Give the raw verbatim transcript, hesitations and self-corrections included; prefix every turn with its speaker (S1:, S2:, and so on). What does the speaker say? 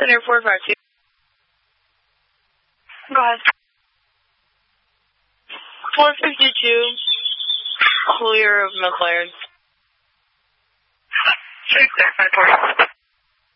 S1: Center four five two.
S2: Go ahead.
S1: four fifty-two, clear of McLaren.
S2: Six, five forty.